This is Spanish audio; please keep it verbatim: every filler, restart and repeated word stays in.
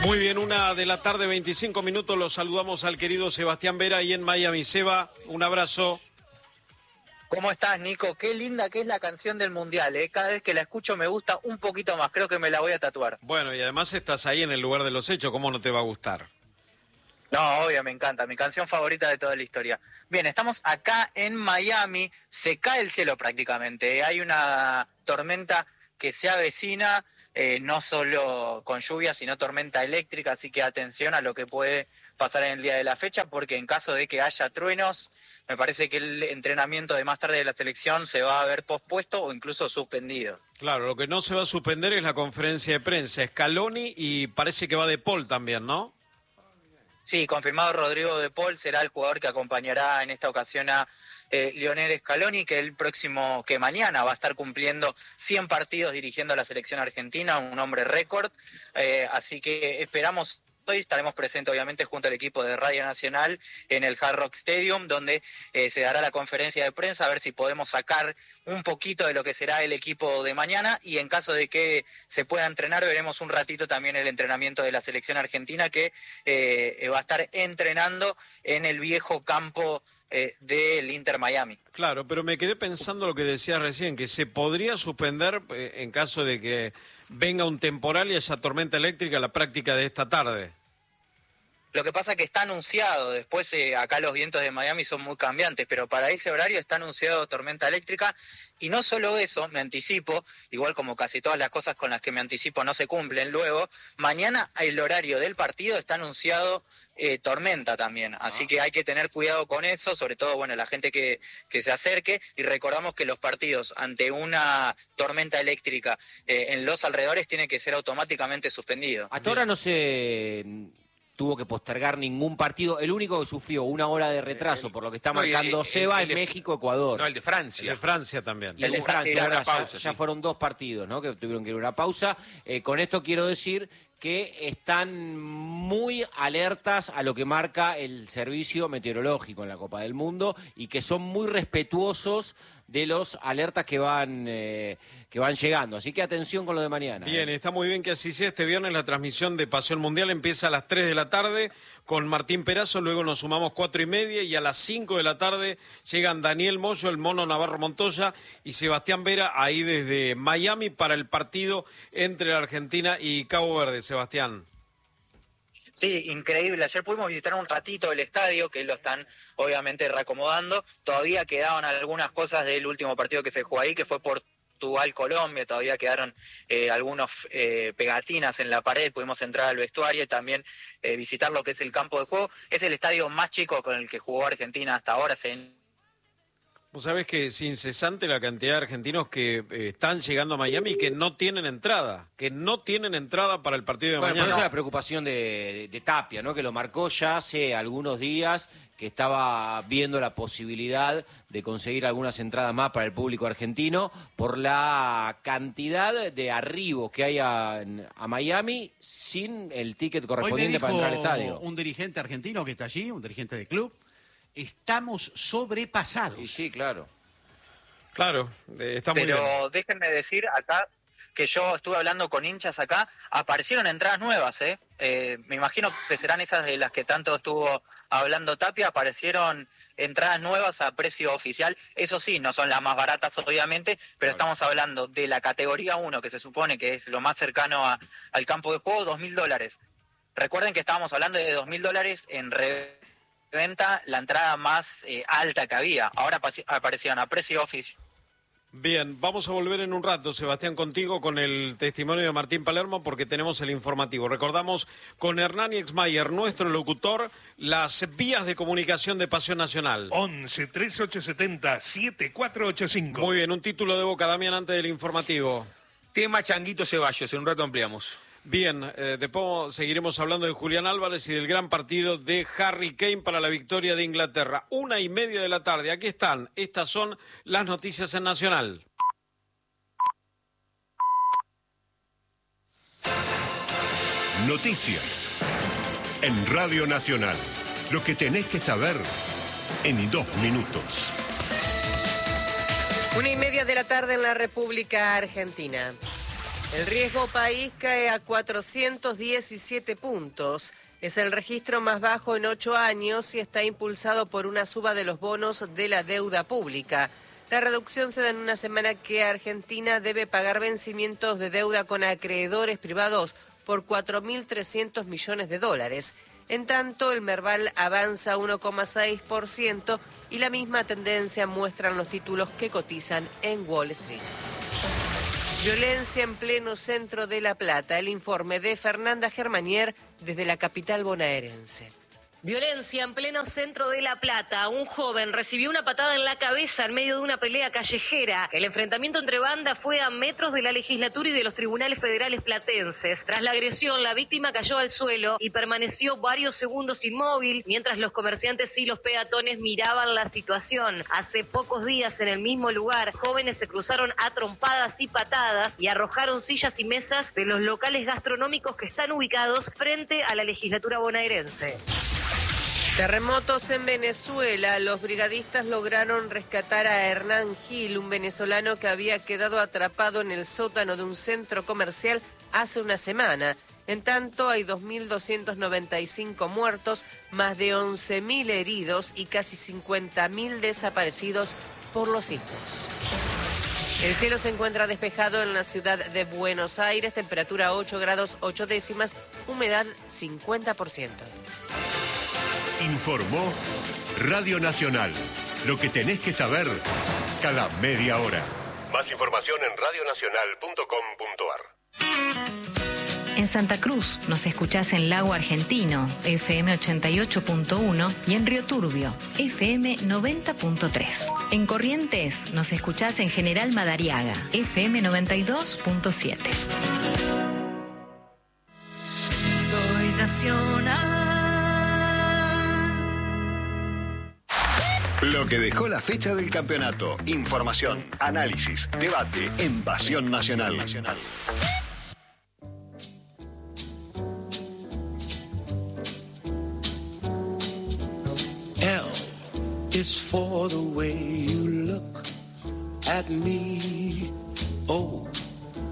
Muy bien, una de la tarde, veinticinco minutos. Los saludamos al querido Sebastián Vera ahí en Miami. Seba, un abrazo. ¿Cómo estás, Nico? Qué linda que es la canción del Mundial, ¿eh? Cada vez que la escucho me gusta un poquito más. Creo que me la voy a tatuar. Bueno, y además estás ahí en el lugar de los hechos. ¿Cómo no te va a gustar? No, obvio, me encanta. Mi canción favorita de toda la historia. Bien, estamos acá en Miami. Se cae el cielo prácticamente. Hay una tormenta que se avecina, eh, no solo con lluvia, sino tormenta eléctrica. Así que atención a lo que puede pasar en el día de la fecha, porque en caso de que haya truenos, me parece que el entrenamiento de más tarde de la selección se va a ver pospuesto o incluso suspendido. Claro, lo que no se va a suspender es la conferencia de prensa. Scaloni y parece que va De Paul también, ¿no? Sí, confirmado Rodrigo De Paul será el jugador que acompañará en esta ocasión a eh, Lionel Scaloni, que el próximo, que mañana va a estar cumpliendo cien partidos dirigiendo a la selección argentina, un hombre récord, eh, así que esperamos. Hoy estaremos presentes obviamente junto al equipo de Radio Nacional en el Hard Rock Stadium, donde eh, se dará la conferencia de prensa, a ver si podemos sacar un poquito de lo que será el equipo de mañana, y en caso de que se pueda entrenar, veremos un ratito también el entrenamiento de la selección argentina, que eh, va a estar entrenando en el viejo campo eh, del Inter Miami. Claro, pero me quedé pensando lo que decías recién, que se podría suspender eh, en caso de que venga un temporal y haya tormenta eléctrica la práctica de esta tarde. Lo que pasa es que está anunciado, después eh, acá los vientos de Miami son muy cambiantes, pero para ese horario está anunciado tormenta eléctrica, y no solo eso, me anticipo, igual como casi todas las cosas con las que me anticipo no se cumplen luego, mañana el horario del partido está anunciado eh, tormenta también, así que hay que tener cuidado con eso, sobre todo, bueno, la gente que, que se acerque, y recordamos que los partidos ante una tormenta eléctrica eh, en los alrededores tienen que ser automáticamente suspendidos. Hasta ahora no se tuvo que postergar ningún partido. El único que sufrió una hora de retraso, por lo que está marcando no, Seba, es México, Ecuador. No, el de Francia. El de Francia también. Y el de Francia, Francia, ahora pausa, ya, sí. ya fueron dos partidos, ¿no? Que tuvieron que ir a una pausa. Eh, con esto quiero decir que están muy alertas a lo que marca el servicio meteorológico en la Copa del Mundo, y que son muy respetuosos de los alertas que van eh, que van llegando. Así que atención con lo de mañana. Bien, eh. está muy bien que así sea. Este viernes la transmisión de Pasión Mundial empieza a las tres de la tarde con Martín Perazo, luego nos sumamos cuatro y media, y a las cinco de la tarde llegan Daniel Moyo, el Mono Navarro Montoya y Sebastián Vera ahí desde Miami para el partido entre la Argentina y Cabo Verde. Sebastián. Sí, increíble. Ayer pudimos visitar un ratito el estadio, que lo están obviamente reacomodando. Todavía quedaban algunas cosas del último partido que se jugó ahí, que fue Portugal-Colombia. Todavía quedaron eh, algunos eh, pegatinas en la pared. Pudimos entrar al vestuario y también eh, visitar lo que es el campo de juego. Es el estadio más chico con el que jugó Argentina hasta ahora. Se... Vos sabés que es incesante la cantidad de argentinos que eh, están llegando a Miami y que no tienen entrada, que no tienen entrada para el partido de Bueno, mañana. por eso es la preocupación de, de, de Tapia, ¿no? Que lo marcó ya hace algunos días, que estaba viendo la posibilidad de conseguir algunas entradas más para el público argentino por la cantidad de arribos que hay a, a Miami sin el ticket correspondiente para entrar al estadio. Un dirigente argentino que está allí, un dirigente de club, estamos sobrepasados. Sí, sí, claro. Claro, eh, está muy bien. Pero déjenme decir acá que yo estuve hablando con hinchas acá, aparecieron entradas nuevas, ¿eh? Eh, me imagino que serán esas de las que tanto estuvo hablando Tapia. Aparecieron entradas nuevas a precio oficial, eso sí, no son las más baratas obviamente, pero estamos hablando de la categoría uno, que se supone que es lo más cercano a, al campo de juego, dos mil dólares. Recuerden que estábamos hablando de dos mil dólares en reventa, la entrada más eh, alta que había, ahora aparecieron a precio oficial. Bien, vamos a volver en un rato, Sebastián, contigo con el testimonio de Martín Palermo, porque tenemos el informativo. Recordamos con Hernán Exmayer, nuestro locutor, las vías de comunicación de Pasión Nacional. once, treinta y ocho setenta, setenta y cuatro ochenta y cinco. Muy bien, un título de Boca, Damián, antes del informativo. Tema Changuito Ceballos, en un rato ampliamos. Bien, eh, después seguiremos hablando de Julián Álvarez y del gran partido de Harry Kane para la victoria de Inglaterra. Una y media de la tarde, aquí están, estas son las noticias en Nacional. Noticias en Radio Nacional. Lo que tenés que saber en dos minutos. Una y media de la tarde en la República Argentina. El riesgo país cae a cuatrocientos diecisiete puntos. Es el registro más bajo en ocho años y está impulsado por una suba de los bonos de la deuda pública. La reducción se da en una semana que Argentina debe pagar vencimientos de deuda con acreedores privados por cuatro mil trescientos millones de dólares. En tanto, el Merval avanza uno coma seis por ciento y la misma tendencia muestran los títulos que cotizan en Wall Street. Violencia en pleno centro de La Plata. El informe de Fernanda Germanier desde la capital bonaerense. Violencia en pleno centro de La Plata. Un joven recibió una patada en la cabeza en medio de una pelea callejera. El enfrentamiento entre bandas fue a metros de la legislatura y de los tribunales federales platenses. Tras la agresión, la víctima cayó al suelo y permaneció varios segundos inmóvil, mientras los comerciantes y los peatones miraban la situación. Hace pocos días, en el mismo lugar, jóvenes se cruzaron a trompadas y patadas y arrojaron sillas y mesas de los locales gastronómicos que están ubicados frente a la legislatura bonaerense. Terremotos en Venezuela. Los brigadistas lograron rescatar a Hernán Gil, un venezolano que había quedado atrapado en el sótano de un centro comercial hace una semana. En tanto, hay dos mil doscientos noventa y cinco muertos, más de once mil heridos y casi cincuenta mil desaparecidos por los sismos. El cielo se encuentra despejado en la ciudad de Buenos Aires, temperatura ocho grados ocho décimas, humedad cincuenta por ciento. Informó Radio Nacional. Lo que tenés que saber cada media hora. Más información en radio nacional punto com punto a r. En Santa Cruz nos escuchás en Lago Argentino, F M ochenta y ocho punto uno, y en Río Turbio, F M noventa punto tres. En Corrientes nos escuchás en General Madariaga, F M noventa y dos punto siete. Soy nacional. Lo que dejó la fecha del campeonato. Información, análisis, debate en Pasión Nacional. L is for the way you look at me. O